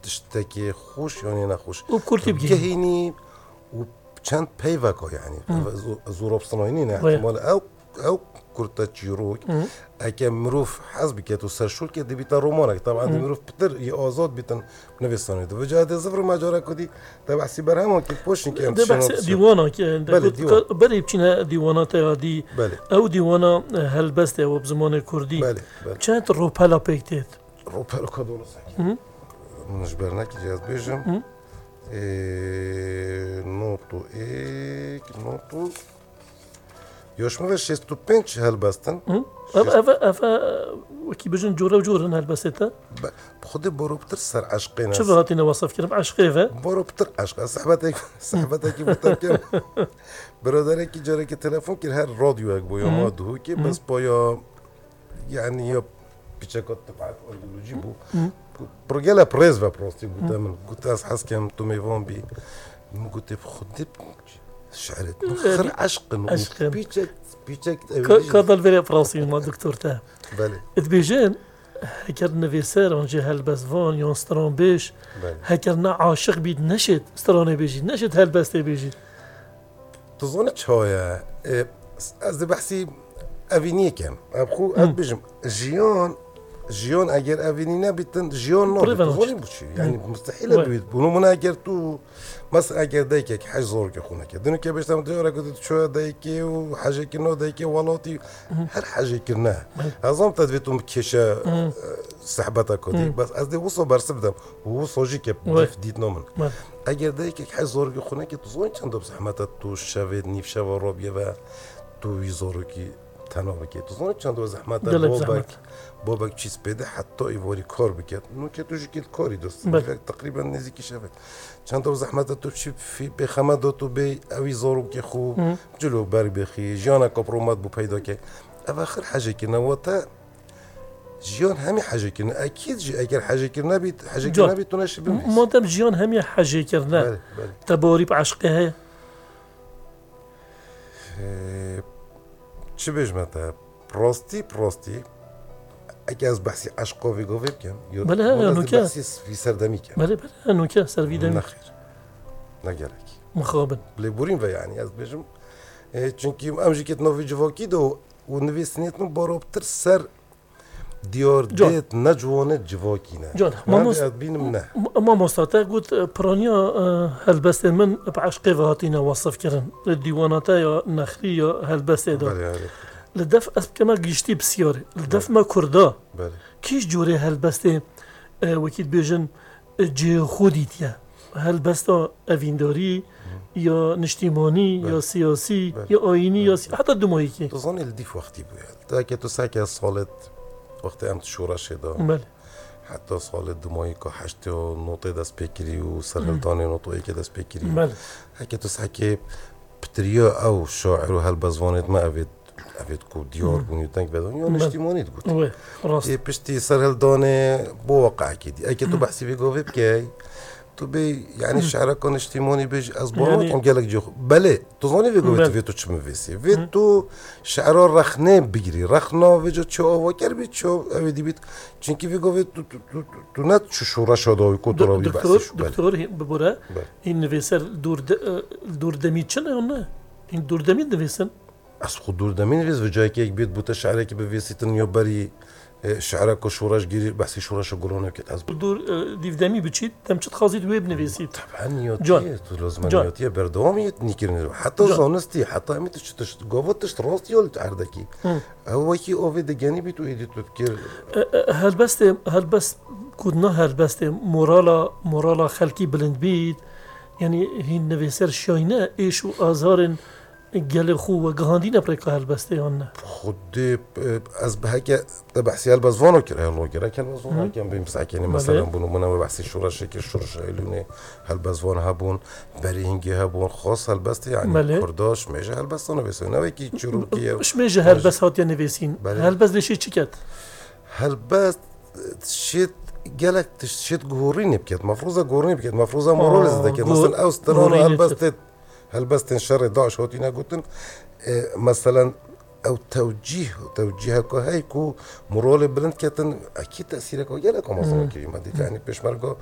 تشتكي خوش يعني نخوش وبكرتي بجي كهيني وبچند پیوکا يعني زوروب صناعینی نه احتمال او كرتا تشيروك اكا مروف حسب كاتو سرشول كي دي بيتا رومانك طبعا دي مروف بتر يازاد بيتن نفساني دو وجهه زفر ماجرا كدي تبع سيبر هم كي بوشن كي ده بحث ديوانا بدي بچينا ديوانا تادي او ديوانا هلبست او بزمان كردي كانت روبالا بيكتيت روبالا كدولو ساكي نجبرنا كي جاز بيجم نوتو نوتو يوش ما فيش ستوبينش هالبستن افا وكي بجن جورا هالبستة بخدي بروبتر سر عشقين شوف هاتينا وصف كلام عشقي بروبتر عشق صاحبتك بتركم برادرك جارك تلفون كل هر راديو اك بو ما دو كي بس بايا يعني يا بيتشكوت تبعت اورجولوجي بو برجلا بريز بروستي قلت حس كم تو ميفون بي قلت بخدي شعرت خر عشق بيتشك كضل فيري فرنسي ما دكتور تاع بالي تبيجين هكر نفيسر ونجي هالبس فون يون سترون بيش هكرنا عاشق بيد نشد ستروني بيجي نشد هالبس بيجي تظنش هويا از بحثي افيني كم ابخو ابجم جيون اگر افينينا بيتن جيون نو تظني بشي يعني مستحيل بيت بنو من اگر تو مثلا اگر دايك حاجه زور كخونا كدنو كي باش تعمل ديورا كنت شو دايكي وحاجه كنو دايكي ولاتي هر حاجه كنا اظن تدفيتهم كيشا صحبتك كدي بس قصدي وصو برسبدم هو صوجي كي ديت نومن اگر دايك حاجه زور كخونا كي تظن چند بزحمت تو شوید نیف شو روبيه و تو يزوركي تنابكي تظن چند زحمت بابك چیز بده حتی ایواری کار بکرد نو که توش کل کاری دوست تقریبا نزدیکی شود چند تا زحمت تو چی به خمد تو به اوی زارو که خوب جلو بر بخی جانا کپرومات بو پیدا که اواخر حاجه که نواتا جیان همه حاجه کنه اکید اگر حاجه کنه نبید حاجه کنه نبید تو نشه بمیز مادم جیان همه حاجه کنه تباری به عشقه چه بجمته پراستی اگه از بحثی عشق و گویی بکن بله نوکه بحثی فی سردمی کن بله نوکه سرویدمی نخیر نگرک مخابن بله بوریم و یعنی از بجم چونکی امجی که نوی جواکی دو و نویسنیتون باروبتر سر دیار دیت نجوانه جواکی نه جان ما مستعد قلت برانيا هالبست من بعشق وهاتينا وصف كرن الديواناتا يا نخري يا هالبست ده لدف كما قشتي بسيارة لدف ما كردا كيش جوري هالبست وكيد بيجن جي خوديتيا هالبست افينداري يا نشتيماني يا سياسي يا آيني يا حتى دمويكي تظن الديف وقتي بويا تاكي تساكي صالت وقتی هم شورا شده حتی سال دمایی که هشت نوته دست بکری و سرهلدانی نوتویی که دست بکری هکی تو سحکی پتریا او شاعر و هلبزوانید ما اوید کو دیار بونی تنگ بدون یا نشتیمانید گوت پشتی سرهلدانی با واقع کدی اگه تو بحثی بگوی بکی تو بی یعنی شعر کن اجتماعی بیش از بالا کم گلک جو بله تو زنی بگویی تو ویتو چه می‌ویسی ویتو شعر رخنه بگیری رخنا وجود چه آواکر بید چه اویدی بید چونکی بگویی تو نه شورا شده و کترا بی بحثش دکتر ببره این نویسر دور دمی چه نه این دور دمی نویسن از خود دور دمی نویس و جایی که یک بید بوده شعری که بویسی تنیا بری شعرك وشوراش جيري بحثي شوراش قولونه كده أزبط دور ديفدامي بتشيت تمشت خازيد ويب نفيسيت طبعا نيوتيه لازم نيوتيه بردوامي نيكرن حتى زانستي حتى امي تشت قوات تشت راستي ولا تعردكي هو كي اوفي دجاني بيتو ايدي تفكر هل بس كودنا هل بس مورالا خلقي بلند بيت يعني هي نفيسر شاينه ايش وازارن گل خوب و گهاندی نپرکه هالبسته آن خود از به که بحثی هالبزوانو کرده لوگره که هالبزوانو کم بیم ساکنی مثلا بونو منو بحثی شورش که شورش ایلونه هالبزوان هبون برینگی هبون خاص هالبسته یعنی کرداش میشه هالبستانو بسونه و کی چروکیه اش میشه هالبس هات یا نویسین هالبس لشی چی کرد هالبس شیت گلک شیت گوری نبکت مفروضه گوری نبکت مفروضه مورال زده که مثلا اوسترالو هالبسته هل تنشر داعش هاتينا قلتن مثلا او توجيه كهيكو مرول بلند كتن اكيد تاثيرك وجالك مثلا كلمه دي يعني بيشمرغو